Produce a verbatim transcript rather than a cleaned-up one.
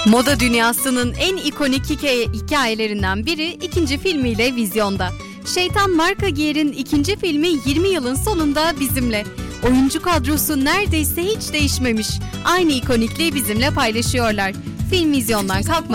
Moda dünyasının en ikonik hikaye, hikayelerinden biri ikinci filmiyle vizyonda. Şeytan Marka Giyer'in ikinci filmi yirmi yılın sonunda bizimle. Oyuncu kadrosu neredeyse hiç değişmemiş. Aynı ikonikliği bizimle paylaşıyorlar. Film vizyondan kalkmadan